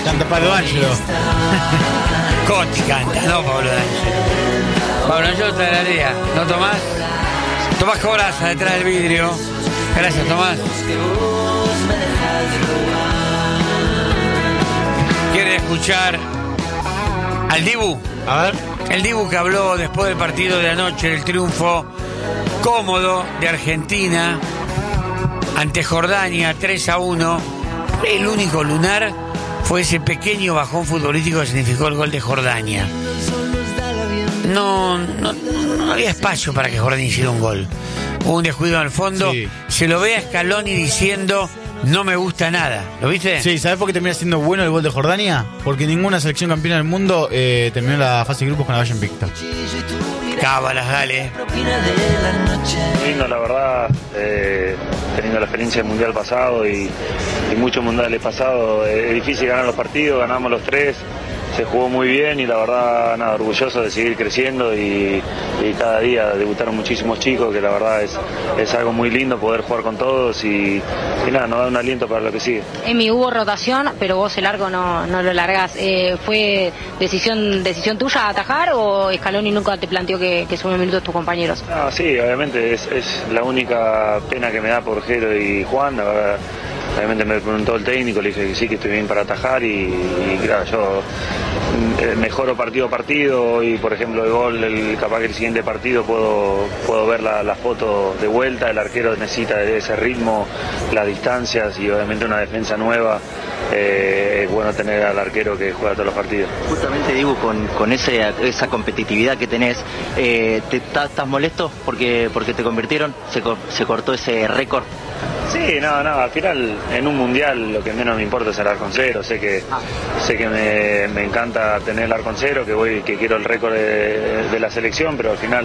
Canta Pablo D'Angelo. Cotti canta, no Pablo D'Angelo. Pablo D'Angelo tararea, ¿no Tomás? Tomás Cobraza detrás del vidrio. Gracias, Tomás. ¿Quieren escuchar al Dibu? A ver. El Dibu que habló después del partido de anoche, del triunfo cómodo de Argentina ante Jordania 3-1. El único lunar fue ese pequeño bajón futbolístico que significó el gol de Jordania. No había espacio para que Jordania hiciera un gol. Hubo un descuido al fondo. Sí. Se lo ve a Scaloni diciendo: no me gusta nada. ¿Lo viste? Sí, ¿sabés por qué termina siendo bueno el gol de Jordania? Porque ninguna selección campeona del mundo terminó la fase de grupos con la valla invicta. Cábalas, dale. Lindo, la verdad, teniendo la experiencia del Mundial pasado y muchos mundiales pasados, es difícil ganar los partidos, ganamos los 3, se jugó muy bien y la verdad, nada, orgulloso de seguir creciendo y cada día debutaron muchísimos chicos, que la verdad es algo muy lindo poder jugar con todos y nada, nos da un aliento para lo que sigue. Emi, hubo rotación, pero vos el arco no lo largás. ¿Fue decisión tuya atajar o Scaloni nunca te planteó que sumen minutos tus compañeros? Ah, sí, obviamente es la única pena que me da por Jero y Juan, la verdad. Obviamente me preguntó el técnico, le dije que sí, que estoy bien para atajar y claro, yo mejoro partido a partido y por ejemplo el gol, capaz que el siguiente partido puedo ver la foto de vuelta, el arquero necesita ese ritmo, las distancias y obviamente una defensa nueva, es bueno tener al arquero que juega todos los partidos. Justamente digo, con esa competitividad que tenés, ¿estás molesto porque te convirtieron? ¿Se cortó ese récord? Sí, no, al final en un mundial lo que menos me importa es el arco en cero, sé que me encanta tener el arco en cero, que quiero el récord de la selección, pero al final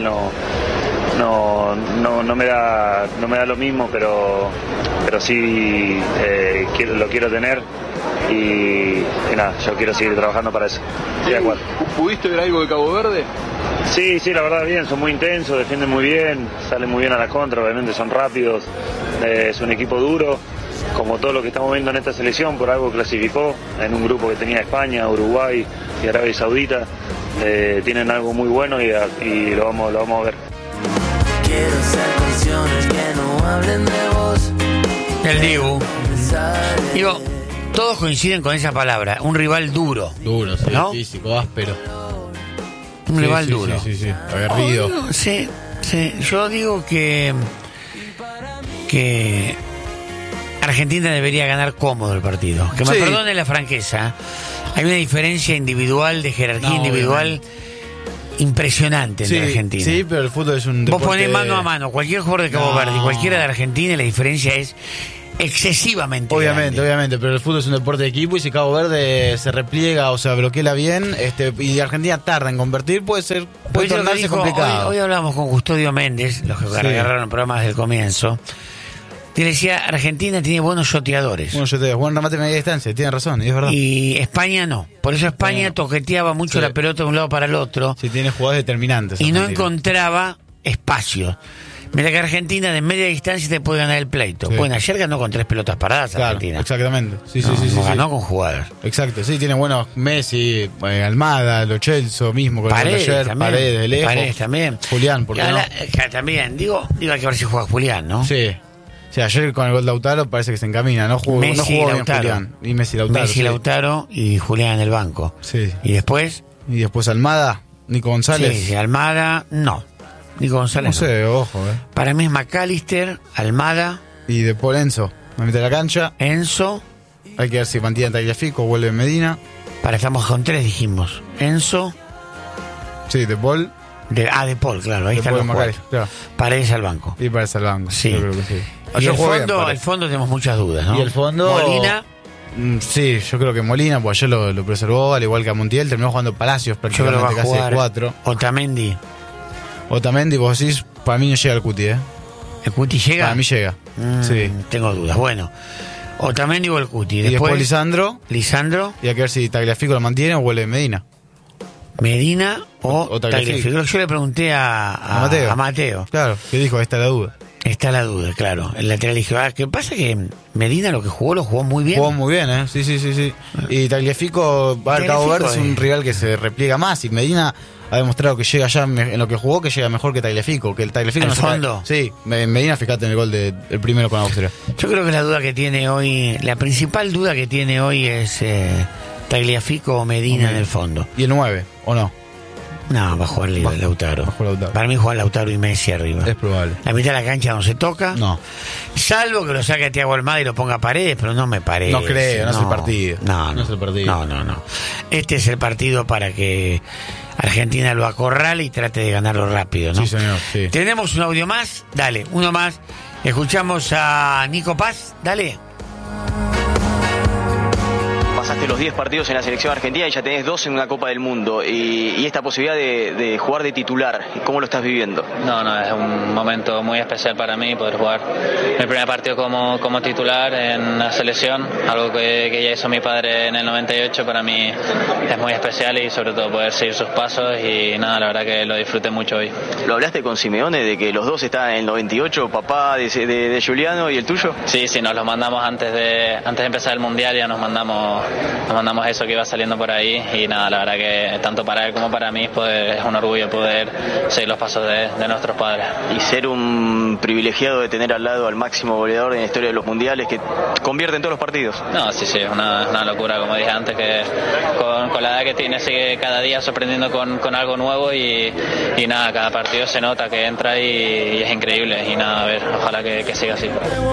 no me da lo mismo, pero sí lo quiero tener y nada, yo quiero seguir trabajando para eso. Estoy de acuerdo. ¿Pudiste ver algo de Cabo Verde? Sí, la verdad bien, son muy intensos, defienden muy bien, salen muy bien a la contra, obviamente son rápidos, es un equipo duro, como todo lo que estamos viendo en esta selección, por algo clasificó en un grupo que tenía España, Uruguay y Arabia Saudita, tienen algo muy bueno y lo vamos a ver. Quiero ser canciones que no hablen de vos. El Dibu. Digo, todos coinciden con esa palabra, un rival duro. Duro, sí, ¿no? físico, áspero. Un rival duro. Sí, aguerrido. Sí. Yo digo que Argentina debería ganar cómodo el partido. Que me perdone la franqueza. Hay una diferencia individual, de jerarquía individual impresionante entre Argentina. Sí, pero el fútbol es un deporte... Vos ponés mano a mano cualquier jugador de Cabo Verde y cualquiera de Argentina y la diferencia es excesivamente grande. Obviamente, pero el fútbol es un deporte de equipo y si Cabo Verde se repliega o se bloquea bien, y Argentina tarda en convertir, puede tornarse complicado. Hoy hablamos con Custodio Méndez, los que agarraron programas del comienzo, y le decía, Argentina tiene buenos shoteadores. Buen remate de media distancia, tiene razón, y es verdad. Y España no. Por eso España toqueteaba mucho la pelota de un lado para el otro. Sí, tiene jugadores determinantes. Y no encontraba espacio. Mira que Argentina de media distancia te puede ganar el pleito. Bueno, ayer ganó con 3 pelotas paradas Argentina. Exactamente. Sí, ganó con jugadores. Exacto, sí, tiene buenos Messi, Almada, Lo Celso mismo con Paredes, ayer, Paredes de lejos. Paredes también. Julián, ¿por qué no? También, digo, hay que ver si juega Julián, ¿no? Sí. Sí, ayer con el gol de Lautaro parece que se encamina, no jugó bien Julián. Y Messi, Lautaro y Julián en el banco. Sí. ¿Y después? Almada, Nico González. Sí, Almada, no. Nico González. No sé, ojo, Para mí es McAllister, Almada. Y de Paul Enzo. Me mete a la cancha. Enzo. Hay que ver si mantiene Tagliafico o vuelve Medina. Estamos con 3, dijimos. Enzo. Sí, de Paul. De Paul, claro. Ahí está los cuatro. Claro. Paredes al banco. Y Paredes al banco. Sí. Yo creo que sí. Y el fondo tenemos muchas dudas, ¿no? Y el fondo... Molina. Sí, yo creo que Molina, pues ayer lo preservó, al igual que a Montiel, terminó jugando Palacios prácticamente casi de 4. Otamendi, vos decís, para mí no llega el Cuti, ¿El Cuti llega? Para mí llega, sí. Tengo dudas, bueno. Otamendi o el Cuti. Y después Lisandro. Y hay que ver si Tagliafico lo mantiene o vuelve Medina. Medina o Tagliafico. Yo le pregunté a Mateo. Claro, ¿qué dijo? Ahí está la duda. Está la duda, claro. El lateral izquierdo. ¿Qué pasa? Que Medina lo jugó muy bien. Jugó muy bien, ¿eh? Sí. Y Tagliafico, Cabo Verde es un rival que se repliega más. Y Medina ha demostrado que llega ya en lo que jugó, que llega mejor que Tagliafico. Que el Tagliafico ¿Al fondo? Sí, Medina, fíjate en el gol el primero con Austria. Yo creo que la duda que tiene hoy, la principal duda que tiene hoy es Tagliafico o Medina en el fondo. ¿Y el 9 o no? No, va a jugar Lautaro. Para mí juega Lautaro y Messi arriba. Es probable. La mitad de la cancha no se toca. No. Salvo que lo saque a Thiago Almada y lo ponga a Paredes, pero no me parece. No creo, no es el partido. No es el partido. No. Este es el partido para que Argentina lo acorrale y trate de ganarlo rápido, ¿no? Sí, señor, sí. ¿Tenemos un audio más? Dale, uno más. Escuchamos a Nico Paz. Dale. Pasaste los 10 partidos en la selección argentina y ya tenés 2 en una Copa del Mundo. Y esta posibilidad de jugar de titular, ¿cómo lo estás viviendo? No, es un momento muy especial para mí poder jugar el primer partido como titular en la selección, algo que ya hizo mi padre en el 98, para mí es muy especial y sobre todo poder seguir sus pasos y nada, la verdad que lo disfruté mucho hoy. ¿Lo hablaste con Simeone de que los dos están en el 98, papá de Giuliano y el tuyo? Sí, nos lo mandamos antes de empezar el Mundial, ya nos mandamos eso que iba saliendo por ahí y nada, la verdad que tanto para él como para mí pues, es un orgullo poder seguir los pasos de nuestros padres. Y ser un privilegiado de tener al lado al máximo goleador en la historia de los mundiales que convierte en todos los partidos. No, sí, es una locura, como dije antes, que con la edad que tiene sigue cada día sorprendiendo con algo nuevo y nada, cada partido se nota que entra y es increíble y nada, a ver, ojalá que siga así.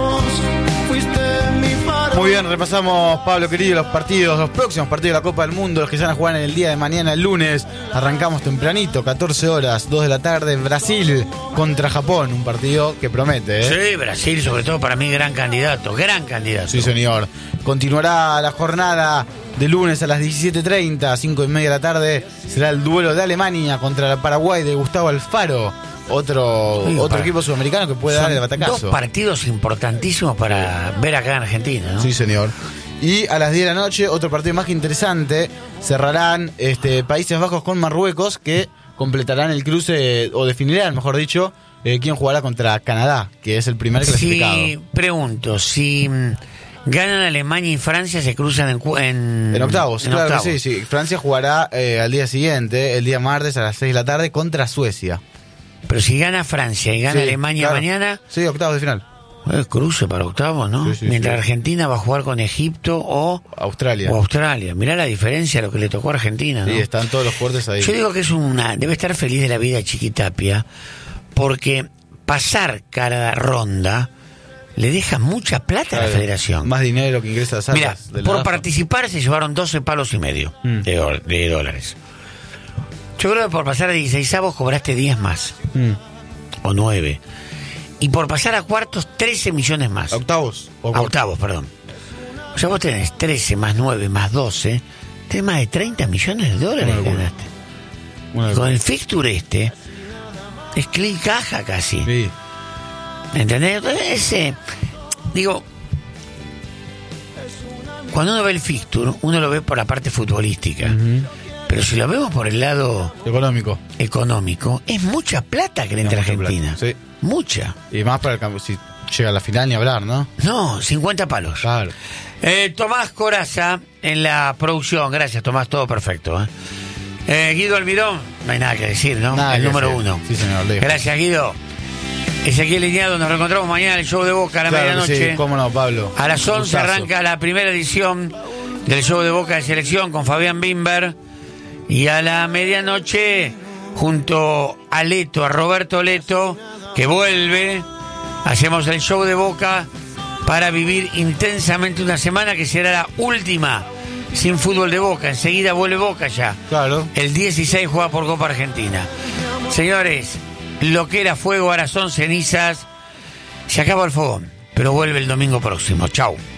Muy bien, repasamos, Pablo querido, los próximos partidos de la Copa del Mundo, los que se van a jugar en el día de mañana, el lunes. Arrancamos tempranito, 14 horas, 2 de la tarde, Brasil contra Japón, un partido que promete, ¿eh? Sí, Brasil, sobre todo para mí, gran candidato. Sí, señor. Continuará la jornada de lunes a las 17:30, 5:30 de la tarde, será el duelo de Alemania contra el Paraguay de Gustavo Alfaro. Otro equipo sudamericano que puede dar el batacazo. 2 partidos importantísimos para ver acá en Argentina, ¿no? Sí, señor. Y a las 10 de la noche, otro partido más que interesante. Cerrarán Países Bajos con Marruecos, que completarán el cruce, o definirán, mejor dicho, quién jugará contra Canadá, que es el primer clasificado. Sí, pregunto, si ganan Alemania y Francia, se cruzan en octavos, claro octavos. Que sí. Francia jugará al día siguiente, el día martes a las 6 de la tarde, contra Suecia. Pero si gana Francia y gana Alemania mañana... Sí, octavos de final. Cruce para octavos, ¿no? Sí, mientras Argentina va a jugar con Egipto o Australia. Mirá la diferencia de lo que le tocó a Argentina, ¿no? Sí, están todos los fuertes ahí. Yo digo que debe estar feliz de la vida Chiquitapia, porque pasar cada ronda le deja mucha plata a la federación. Más dinero que ingresa a las arcas. Mira, por participar se llevaron 12 palos y medio de dólares. Yo creo que por pasar a 16avos cobraste 10 más. O 9. Y por pasar a cuartos, 13 millones más. ¿Octavos? Octavos, perdón. O sea, vos tenés 13 más 9 más 12. Tenés más de 30 millones de dólares que ganaste. Con el fixture es clic caja casi. Sí. ¿Entendés? Entonces, cuando uno ve el fixture, uno lo ve por la parte futbolística. Pero si lo vemos por el lado económico, es mucha plata que le entra a Argentina. Sí. Mucha. Y más para si llega a la final ni hablar, ¿no? No, 50 palos. Claro. Tomás Coraza en la producción. Gracias, Tomás, todo perfecto. Guido Almirón, no hay nada que decir, ¿no? Nada el número decir. 1. Sí, señor. Gracias, Guido. Ezequiel Liñado, nos reencontramos mañana en el show de Boca a la medianoche. Sí, cómo no, Pablo. A las 11 arranca la primera edición del show de Boca de Selección con Fabián Bimber. Y a la medianoche, junto a Roberto Leto, que vuelve, hacemos el show de Boca para vivir intensamente una semana que será la última sin fútbol de Boca. Enseguida vuelve Boca ya. Claro. El 16 juega por Copa Argentina. Señores, lo que era fuego ahora son cenizas. Se acaba el fogón, pero vuelve el domingo próximo. Chau.